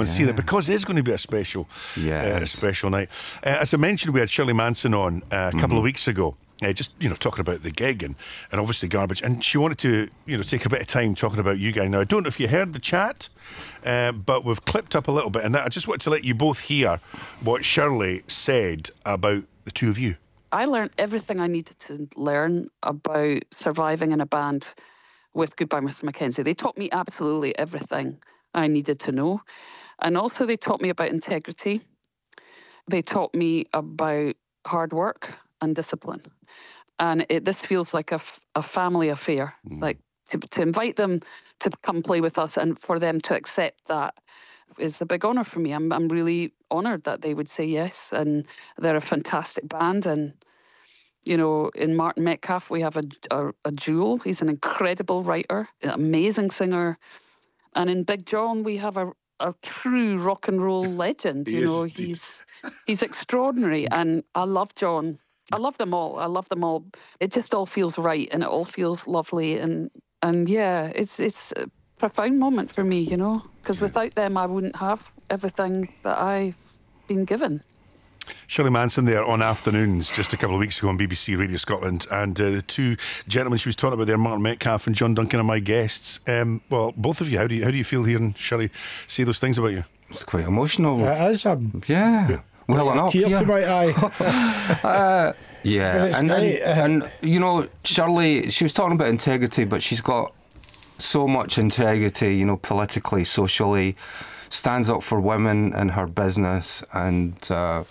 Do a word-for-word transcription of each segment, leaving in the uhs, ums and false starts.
and yeah. see that, because it is going to be a special, yeah, uh, a special night. Uh, as I mentioned, we had Shirley Manson on uh, a couple mm-hmm. of weeks ago. Uh, just, you know, talking about the gig and, and obviously Garbage. And she wanted to, you know, take a bit of time talking about you guys. Now, I don't know if you heard the chat, uh, but we've clipped up a little bit. And I just wanted to let you both hear what Shirley said about the two of you. I learned everything I needed to learn about surviving in a band with Goodbye Mister Mackenzie. They taught me absolutely everything I needed to know. And also they taught me about integrity. They taught me about hard work and discipline. And it, this feels like a, a family affair. Mm. Like to, to invite them to come play with us and for them to accept that is a big honour for me. I'm I'm really honoured that they would say yes. And they're a fantastic band. And, you know, in Martin Metcalf, we have a, a, a jewel. He's an incredible writer, an amazing singer. And in Big John, we have a, a true rock and roll legend. You know, he's he's extraordinary. And I love John. I love them all. I love them all. It just all feels right and it all feels lovely. And, and yeah, it's it's a profound moment for me, you know, because without them, I wouldn't have everything that I've been given. Shirley Manson there on Afternoons just a couple of weeks ago on B B C Radio Scotland, and uh, the two gentlemen she was talking about there, Martin Metcalf and John Duncan, are my guests. Um, well, both of you, how do you how do you feel hearing Shirley say those things about you? It's quite emotional. It is. Um, yeah. yeah. Well enough. Tear yeah. to my eye. uh, yeah, and, and, uh, and you know, Shirley, she was talking about integrity, but she's got so much integrity, you know, politically, socially, stands up for women in her business, and uh,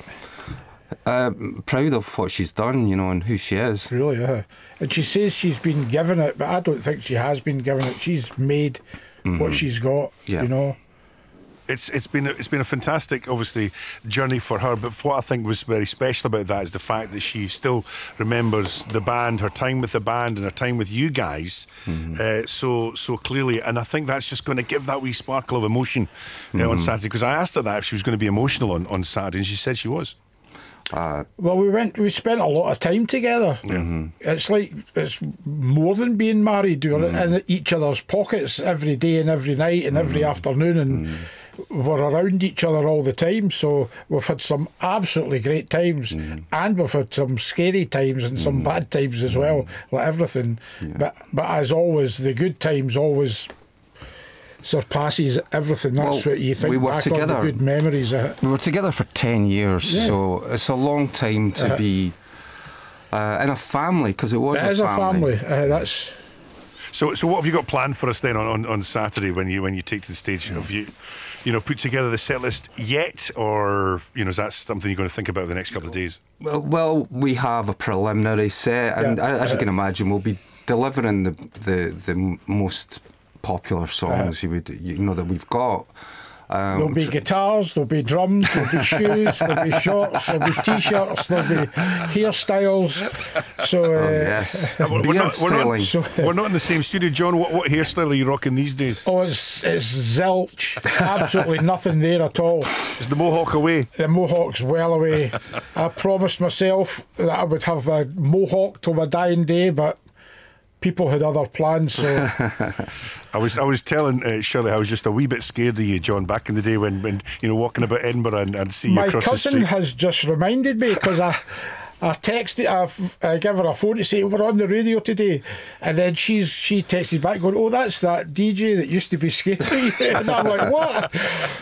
uh, proud of what she's done, you know, and who she is. Really, yeah. And she says she's been given it, but I don't think she has been given it. She's made mm-hmm. what she's got, yeah. you know. It's it's been a, it's been a fantastic, obviously, journey for her. But what I think was very special about that is the fact that she still remembers the band, her time with the band, and her time with you guys, mm-hmm. uh, so so clearly. And I think that's just going to give that wee sparkle of emotion uh, mm-hmm. on Saturday. Because I asked her that if she was going to be emotional on, on Saturday, and she said she was. Uh, well, we went. We spent a lot of time together. Mm-hmm. It's like it's more than being married. We're mm-hmm. in each other's pockets every day and every night and mm-hmm. every afternoon, and. Mm-hmm. We're around each other all the time, so we've had some absolutely great times mm. and we've had some scary times and some mm. bad times as well, like everything. Yeah. But but as always, the good times always surpasses everything. That's well, what you think we were back together, on the good memories of it. We were together for ten years, yeah. so it's a long time to uh, be uh, in a family, because it was it a is family. a family. Uh, that's... So, so what have you got planned for us then on, on, on Saturday when you when you take to the stage? Yeah. Have you, you know, put together the set list yet, or you know, is that something you're going to think about the next couple of days? Well, well we have a preliminary set, and yeah. as you can imagine, we'll be delivering the the, the most popular songs uh, you would you know that we've got. Um, there'll be guitars, there'll be drums, there'll be shoes, there'll be shorts, there'll be t-shirts, there'll be hairstyles. So, uh, oh, yes. we're, we're, not, we're, not, so, uh, we're not in the same studio, John. What, what hairstyle are you rocking these days? Oh, it's, it's zilch. Absolutely nothing there at all. Is the mohawk away? The mohawk's well away. I promised myself that I would have a mohawk till my dying day, but people had other plans, so... I was I was telling uh, Shirley I was just a wee bit scared of you, John, back in the day when, when you know, walking about Edinburgh and, and see you My across the street. My cousin has just reminded me, because I I texted I, I gave her a phone to say we're on the radio today, and then she's she texted back going, oh, that's that D J that used to be scary. And I'm like, what?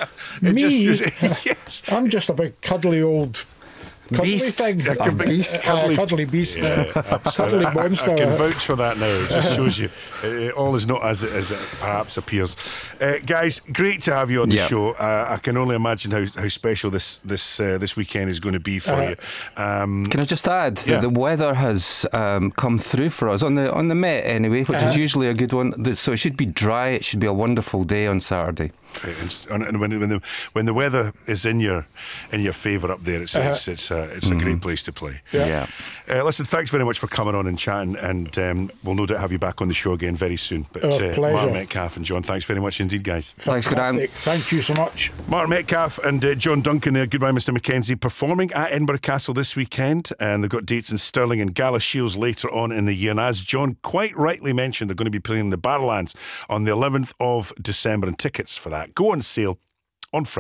Me? Just, yes. I'm just a big cuddly old cuddly beast. thing. Like a beast. Cuddly, uh, cuddly beast. Yeah, uh, cuddly monster. I, I can vouch for that now. It just shows you uh, all is not as it, as it perhaps appears. Uh, guys, great to have you on the yep. show. Uh, I can only imagine how, how special this this uh, this weekend is going to be for uh, you. Um, can I just add yeah. that the weather has um, come through for us on the on the Met anyway, which uh, is usually a good one. So it should be dry. It should be a wonderful day on Saturday. And, and when, when the when the weather is in your in your favour up there, it's uh-huh. it's it's, uh, it's mm-hmm. a great place to play. Yeah. yeah. Uh, listen, thanks very much for coming on and chatting, and um, we'll no doubt have you back on the show again very soon. But oh, uh, Martin Metcalf and John, thanks very much indeed, guys. Thanks, Graham. Thank you so much. Martin Metcalf and uh, John Duncan there. Goodbye, Mister Mackenzie, performing at Edinburgh Castle this weekend, and they've got dates in Stirling and Galashiels later on in the year. And as John quite rightly mentioned, they're going to be playing the Barrowlands on the eleventh of December, and tickets for that go on sale on Friday.